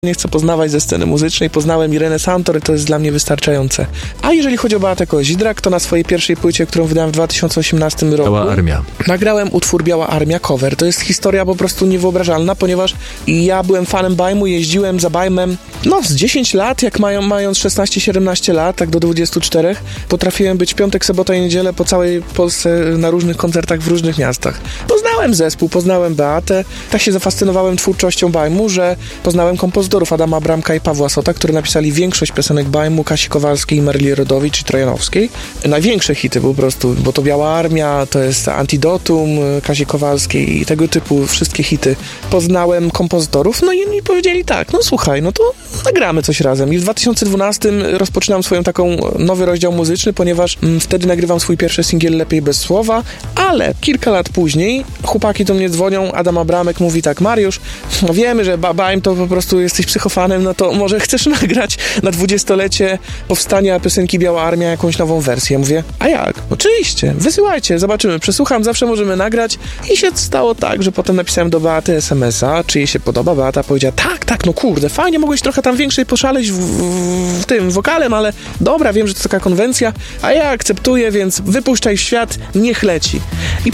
nie chcę poznawać ze sceny muzycznej, poznałem Irenę Santor i to jest dla mnie wystarczające. A jeżeli chodzi o Beatę Kozidrak, to na swojej pierwszej płycie, którą wydałem w 2018 roku, Biała Armia. nagrałem utwór Biała Armia cover. To jest historia po prostu niewyobrażalna, ponieważ ja byłem fanem Bajmu, jeździłem za Bajmem z 10 lat, jak mając 16-17 lat, tak do 24, potrafiłem być piątek, sobota i niedzielę po całej Polsce na różnych koncertach w różnych miastach. Poznałem zespół, poznałem Beatę, tak się zafascynowałem twórczością Bajmu, że poznałem kompozytorów Adama Bramka i Pawła Sota, którzy napisali większość piosenek Bajmu, Kasi Kowalskiej i Maryli Rodowicz i Trojanowskiej. Największe hity po prostu, bo to Biała Armia, to jest Antidotum Kasi Kowalskiej i tego typu wszystkie hity. Poznałem kompozytorów, no i oni powiedzieli tak, słuchaj, to nagramy coś razem. I w 2012 rozpoczynam swoją taką nowy rozdział muzyczny, ponieważ wtedy nagrywam swój pierwszy singiel Lepiej bez słowa, ale kilka lat później chłopaki do mnie dzwonią, Adam Abramek mówi tak, Mariusz, wiemy, że Bajm to po prostu jesteś psychofanem, to może chcesz nagrać na 20-lecie powstania piosenki Biała Armia jakąś nową wersję. Mówię, a jak? Oczywiście, wysyłajcie, zobaczymy, przesłucham, zawsze możemy nagrać. I się stało tak, że potem napisałem do Beaty SMS-a, czy jej się podoba. Beata powiedziała, tak, kurde, fajnie, mogłeś trochę tam większej poszaleć w tym wokalem, ale dobra, wiem, że to taka konwencja, a ja akceptuję, więc wypuszczaj w świat, niech leci. I